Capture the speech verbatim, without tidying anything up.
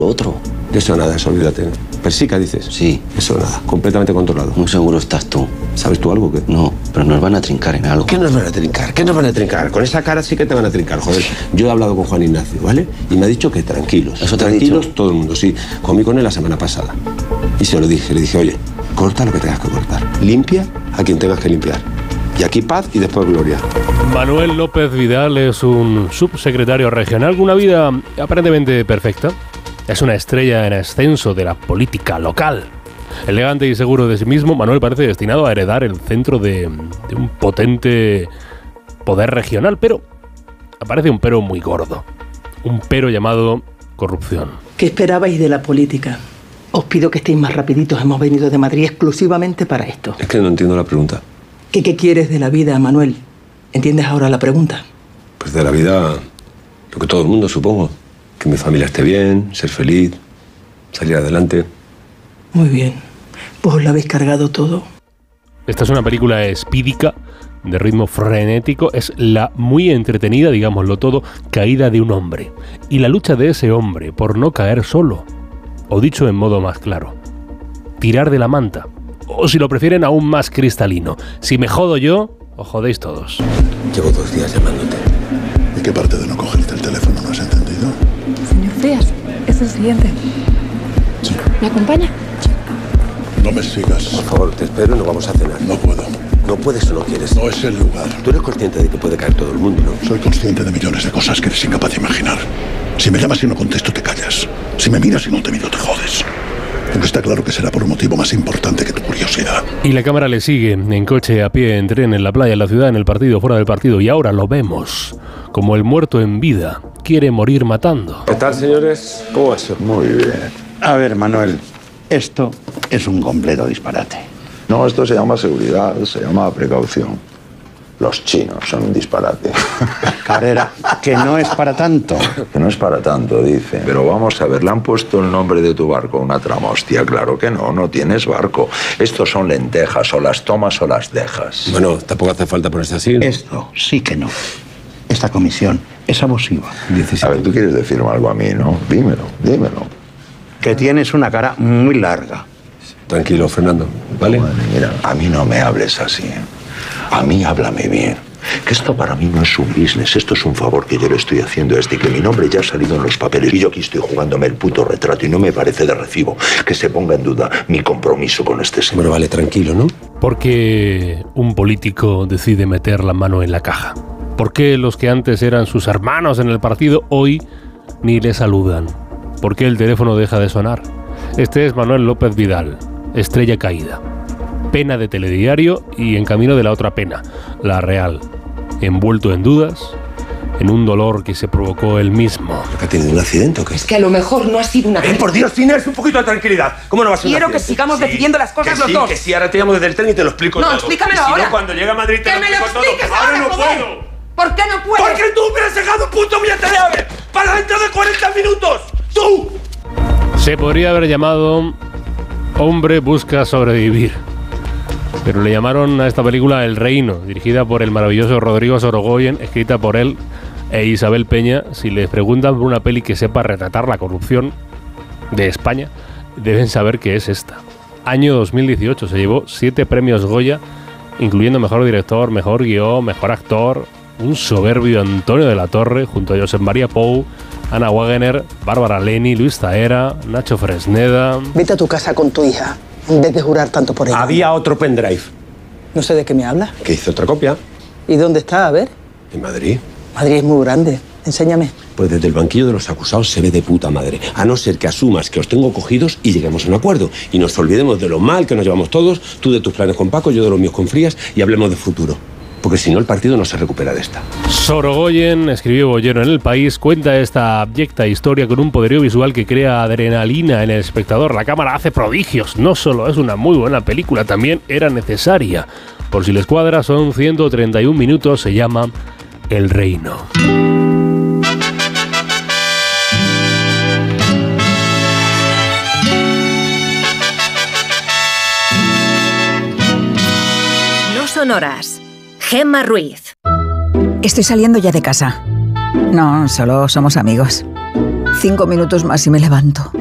otro. De eso nada, eso olvídate. Persica, dices. Sí. Eso nada, completamente controlado. Muy seguro estás tú. ¿Sabes tú algo que? No, pero nos van a trincar en algo. ¿Qué nos van a trincar? ¿Qué nos van a trincar? Con esa cara sí que te van a trincar, joder. Yo he hablado con Juan Ignacio, ¿vale? Y me ha dicho que tranquilos. ¿Eso te ha tranquilos dicho? todo el mundo, sí. Comí con él la semana pasada. Y se lo dije, le dije, oye, corta lo que tengas que cortar. Limpia a quien tengas que limpiar. Y aquí paz y después gloria. Manuel López Vidal es un subsecretario regional con una vida aparentemente perfecta. Es una estrella en ascenso de la política local. Elegante y seguro de sí mismo, Manuel parece destinado a heredar el centro de, de un potente poder regional, pero aparece un pero muy gordo. Un pero llamado corrupción. ¿Qué esperabais de la política? Os pido que estéis más rapiditos. Hemos venido de Madrid exclusivamente para esto. Es que no entiendo la pregunta. ¿Qué, qué quieres de la vida, Manuel? ¿Entiendes ahora la pregunta? Pues de la vida, lo que todo el mundo, supongo. Que mi familia esté bien, ser feliz, salir adelante. Muy bien. Pues os lo habéis cargado todo. Esta es una película espídica, de ritmo frenético. Es la muy entretenida, digámoslo todo, caída de un hombre. Y la lucha de ese hombre por no caer solo. O dicho en modo más claro, tirar de la manta. O si lo prefieren, aún más cristalino. Si me jodo yo, os jodéis todos. Llevo dos días llamándote. ¿Y qué parte de no cogerte el teléfono no has entendido? Señor Frías, es el siguiente. Sí. ¿Me acompaña? No me sigas. Por favor, te espero y nos vamos a cenar. No puedo. No puedes o no quieres. No es el lugar. Tú eres consciente de que puede caer todo el mundo, ¿no? Soy consciente de millones de cosas que eres incapaz de imaginar. Si me llamas y no contesto, te callas. Si me miras y no te miro, te jodes. Porque está claro que será por un motivo más importante que tu curiosidad. Y la cámara le sigue, en coche, a pie, en tren, en la playa, en la ciudad, en el partido, fuera del partido. Y ahora lo vemos, como el muerto en vida quiere morir matando. ¿Qué tal, señores? ¿Cómo va eso? Muy bien. A ver, Manuel, esto es un completo disparate. No, esto se llama seguridad, se llama precaución. Los chinos son un disparate. Cabrera, que no es para tanto. Que no es para tanto, dice. Pero vamos a ver, le han puesto el nombre de tu barco, una trama. Hostia, claro que no, no tienes barco. Estos son lentejas, o las tomas o las dejas. Bueno, tampoco hace falta ponerse así, ¿no? Esto sí que no. Esta comisión es abusiva. A ver, tú quieres decirme algo a mí, ¿no? Dímelo, dímelo. Que tienes una cara muy larga. Tranquilo, Fernando, ¿vale? Madre, mira, a mí no me hables así. A mí háblame bien. Que esto para mí no es un business, esto es un favor que yo le estoy haciendo a este, que mi nombre ya ha salido en los papeles y yo aquí estoy jugándome el puto retrato y no me parece de recibo que se ponga en duda mi compromiso con este señor. Bueno, vale, tranquilo, ¿no? ¿Por qué un político decide meter la mano en la caja? ¿Por qué los que antes eran sus hermanos en el partido hoy ni le saludan? ¿Por qué el teléfono deja de sonar? Este es Manuel López Vidal, estrella caída. Pena de telediario y en camino de la otra pena, la real. Envuelto en dudas, en un dolor que se provocó él mismo. ¿Ha tenido un accidente o qué? Es que a lo mejor no ha sido una... ¡Eh, por Dios, Inés! ¡Un poquito de tranquilidad! ¿Cómo no va a ser un Quiero que accidente? sigamos Sí, decidiendo las cosas que los sí, dos. que sí, ahora te llamo desde el tren y te lo explico No, todo. explícamelo y si ahora. no, cuando llegue a Madrid te ¡Que lo me lo explico expliques todo. ahora, ¡Ahora no joder! puedo! ¿Por qué no puedes? ¡Porque tú me has dejado un puto billete de ave! ¡Para dentro de cuarenta minutos! ¡Tú! Se podría haber llamado Hombre busca sobrevivir. Pero le llamaron a esta película El Reino, dirigida por el maravilloso Rodrigo Sorogoyen, escrita por él e Isabel Peña. Si les preguntan por una peli que sepa retratar la corrupción de España, deben saber que es esta. Año dos mil dieciocho, se llevó siete premios Goya, incluyendo Mejor Director, Mejor Guión, Mejor Actor, un soberbio Antonio de la Torre, junto a Josep María Pou, Ana Wagener, Bárbara Leni, Luis Zahera, Nacho Fresneda... Vete a tu casa con tu hija, en vez de jurar tanto por ella. Había otro pendrive. No sé de qué me hablas. Que hice otra copia. ¿Y dónde está? A ver. En Madrid. Madrid es muy grande. Enséñame. Pues desde el banquillo de los acusados se ve de puta madre. A no ser que asumas que os tengo cogidos y lleguemos a un acuerdo. Y nos olvidemos de lo mal que nos llevamos todos, tú de tus planes con Paco, yo de los míos con Frías, y hablemos de futuro. Porque si no, el partido no se recupera de esta. Sorogoyen, escribió Bollero en El País, cuenta esta abyecta historia con un poderío visual que crea adrenalina en el espectador. La cámara hace prodigios. No solo es una muy buena película, también era necesaria. Por si les cuadra, son ciento treinta y un minutos, se llama El Reino. No son horas. Gemma Ruiz. Estoy saliendo ya de casa. No, solo somos amigos. Cinco minutos más y me levanto.